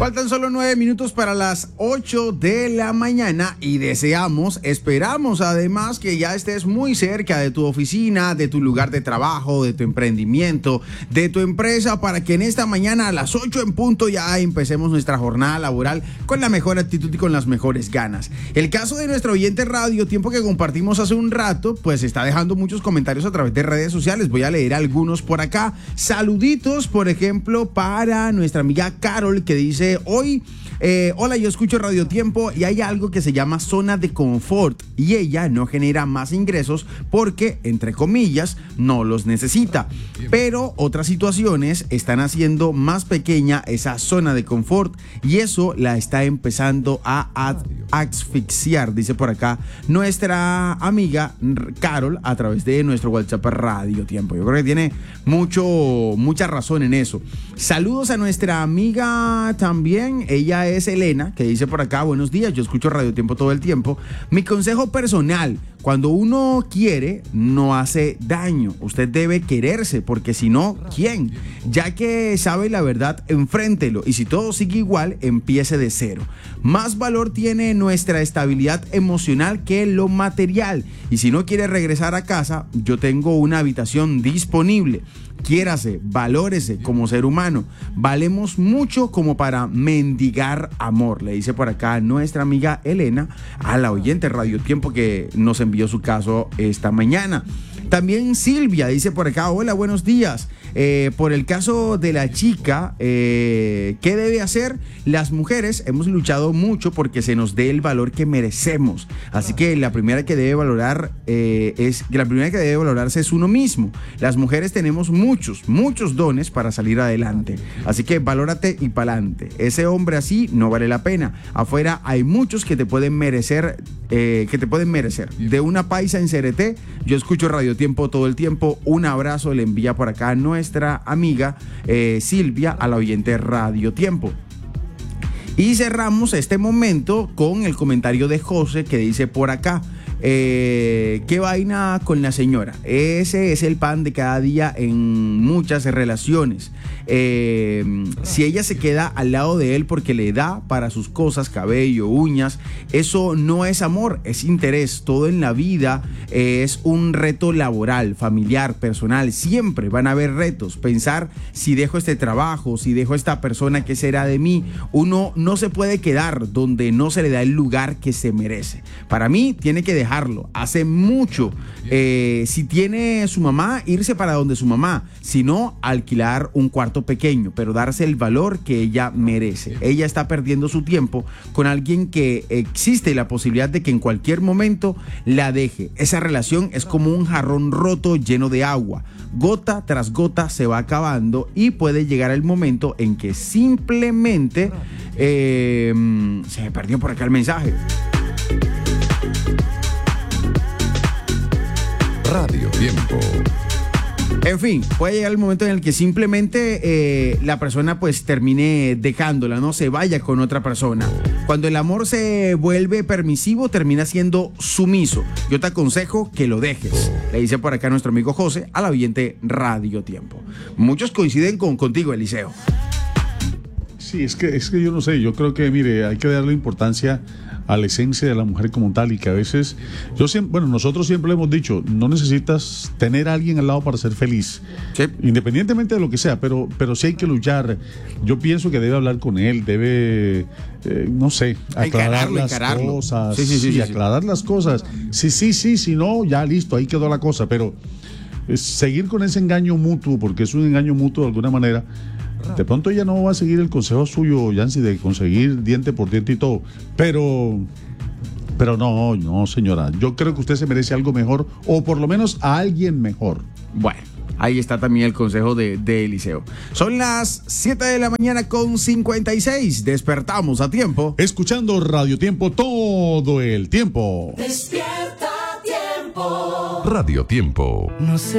Faltan solo 9 minutos para las 8 de la mañana y esperamos además que ya estés muy cerca de tu oficina, de tu lugar de trabajo, de tu emprendimiento, de tu empresa, para que en esta mañana a las 8 en punto ya empecemos nuestra jornada laboral con la mejor actitud y con las mejores ganas. El caso de nuestro oyente Radio Tiempo que compartimos hace un rato, pues está dejando muchos comentarios a través de redes sociales. Voy a leer algunos por acá. Saluditos, por ejemplo, para nuestra amiga Carol, que dice hoy: hola, yo escucho Radio Tiempo y hay algo que se llama zona de confort y ella no genera más ingresos porque, entre comillas, no los necesita. Pero otras situaciones están haciendo más pequeña esa zona de confort y eso la está empezando a asfixiar, dice por acá nuestra amiga Carol a través de nuestro WhatsApp Radio Tiempo. Yo creo que tiene mucha razón en eso. Saludos a nuestra amiga también, ella es Elena, que dice por acá: buenos días, yo escucho Radio Tiempo todo el tiempo. Mi consejo personal: cuando uno quiere, no hace daño. Usted debe quererse, porque si no, ¿quién? Ya que sabe la verdad, enfréntelo. Y si todo sigue igual, empiece de cero. Más valor tiene nuestra estabilidad emocional que lo material. Y si no quiere regresar a casa, yo tengo una habitación disponible. Quiérase, valórese como ser humano. Valemos mucho como para mendigar amor, le dice por acá nuestra amiga Elena a la oyente Radio Tiempo que nos envió su caso esta mañana. También Silvia dice por acá: hola, buenos días. Por el caso de la chica, ¿qué debe hacer? Las mujeres hemos luchado mucho porque se nos dé el valor que merecemos. Así que la primera que debe valorarse es uno mismo. Las mujeres tenemos muchos dones para salir adelante. Así que valórate y pa'lante. Ese hombre así no vale la pena. Afuera hay muchos que te pueden merecer. De una paisa en CRT, yo escucho Radio Tiempo todo el tiempo. Un abrazo le envía por acá nuestra amiga Silvia a la oyente Radio Tiempo. Y cerramos este momento con el comentario de José, que dice por acá: qué vaina con la señora. Ese es el pan de cada día en muchas relaciones. Si ella se queda al lado de él porque le da para sus cosas, cabello, uñas, eso no es amor, es interés. Todo en la vida es un reto laboral, familiar, personal. Siempre van a haber retos. Pensar: si dejo este trabajo, si dejo esta persona, ¿qué será de mí? Uno no se puede quedar donde no se le da el lugar que se merece. Para mí tiene que dejarlo. Hace mucho. Si tiene su mamá, irse para donde su mamá. Si no, alquilar un cuarto pequeño, pero darse el valor que ella merece. Ella está perdiendo su tiempo con alguien que existe la posibilidad de que en cualquier momento la deje. Esa relación es como un jarrón roto lleno de agua. Gota tras gota se va acabando y puede llegar el momento en que simplemente se me perdió por acá el mensaje. Radio Tiempo. En fin, puede llegar el momento en el que simplemente la persona pues termine dejándola, no se vaya con otra persona. Cuando el amor se vuelve permisivo, termina siendo sumiso. Yo te aconsejo que lo dejes, le dice por acá nuestro amigo José a la oyente Radio Tiempo. Muchos coinciden contigo, Eliseo. Sí, es que yo no sé, yo creo que, mire, hay que darle importancia a la esencia de la mujer como tal, y que a veces, nosotros siempre hemos dicho, no necesitas tener a alguien al lado para ser feliz, sí, independientemente de lo que sea, pero sí hay que luchar. Yo pienso que debe hablar con él, debe, aclarar las cosas, aclarar las cosas. Si no, ya listo, ahí quedó la cosa, pero seguir con ese engaño mutuo, porque es un engaño mutuo de alguna manera. De pronto ella no va a seguir el consejo suyo, Yancy, de conseguir diente por diente y todo, pero no, señora, yo creo que usted se merece algo mejor, o por lo menos a alguien mejor. Bueno, ahí está también el consejo de Eliseo. Son las 7 de la mañana con 56, despertamos a tiempo, escuchando Radio Tiempo todo el tiempo. Despierta Tiempo. Radio Tiempo. No sé